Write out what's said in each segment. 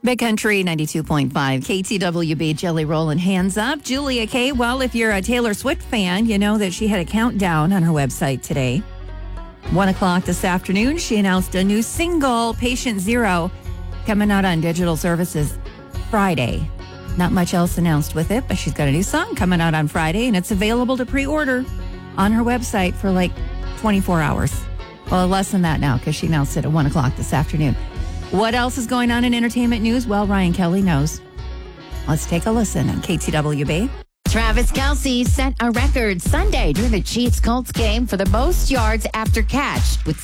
Big Country 92.5, KTWB, Jelly Rollin' Hands Up. Julia K. Well, if you're a Taylor Swift fan, you know that she had a countdown on her website today. 1 o'clock this afternoon, she announced a new single, Patient Zero, coming out on digital services Friday. Not much else announced with it, but she's got a new song coming out on Friday, and it's available to pre-order on her website for like 24 hours. Well, less than that now, because she announced it at 1 o'clock this afternoon. What else is going on in entertainment news? Well, Ryan Kelly knows. Let's take a listen on KTWB. Travis Kelce set a record Sunday during the Chiefs-Colts game for the most yards after catch with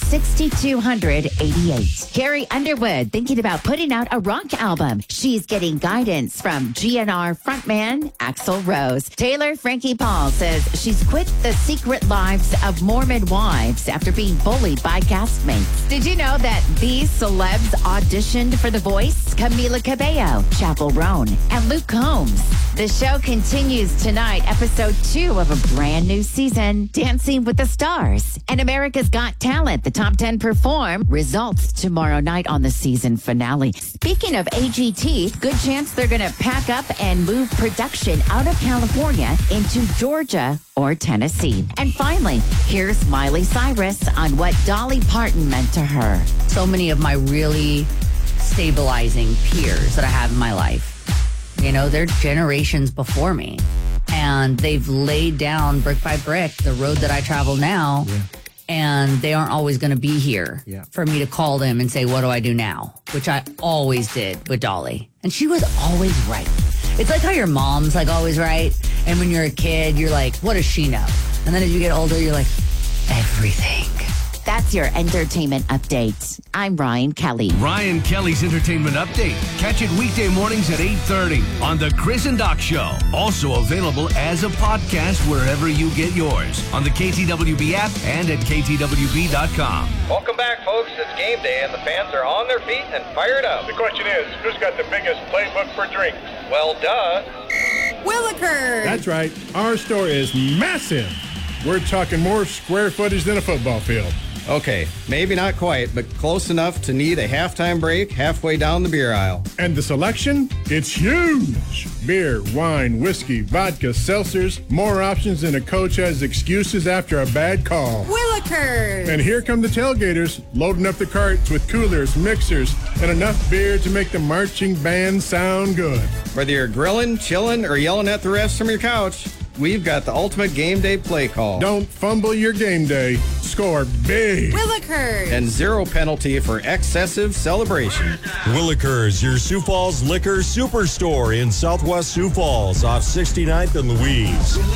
6,288. Carrie Underwood thinking about putting out a rock album. She's getting guidance from GNR frontman Axl Rose. Taylor Frankie Paul says she's quit the secret lives of Mormon wives after being bullied by castmates. Did you know that these celebs auditioned for The Voice? Camila Cabello, Chappell Roan, and Luke Combs. The show continues tonight, episode 2 of a brand new season, Dancing with the Stars. And America's Got Talent, the top 10 perform. Results tomorrow night on the season finale. Speaking of AGT, good chance they're going to pack up and move production out of California into Georgia or Tennessee. And finally, here's Miley Cyrus on what Dolly Parton meant to her. So many of my really stabilizing peers that I have in my life, you know, they're generations before me. And they've laid down brick by brick the road that I travel now. Yeah. And they aren't always going to be here for me to call them and say, what do I do now? Which I always did with Dolly. And she was always right. It's like how your mom's like always right. And when you're a kid, you're like, what does she know? And then as you get older, you're like, everything. That's your entertainment update. I'm Ryan Kelly. Ryan Kelly's Entertainment Update. Catch it weekday mornings at 8:30 on The Chris and Doc Show. Also available as a podcast wherever you get yours. On the KTWB app and at KTWB.com. Welcome back, folks. It's game day, and the fans are on their feet and fired up. The question is, who's got the biggest playbook for drinks? Well, duh. Willikers! That's right. Our store is massive. We're talking more square footage than a football field. Okay, maybe not quite, but close enough to need a halftime break halfway down the beer aisle. And the selection? It's huge. Beer, wine, whiskey, vodka, seltzers, more options than a coach has excuses after a bad call. Willikers! And here come the tailgaters, loading up the carts with coolers, mixers, and enough beer to make the marching band sound good. Whether you're grilling, chilling, or yelling at the refs from your couch, we've got the ultimate game day play call. Don't fumble your game day. Score big. Willikers! And zero penalty for excessive celebration. Willikers, your Sioux Falls Liquor Superstore in Southwest Sioux Falls off 69th and Louise.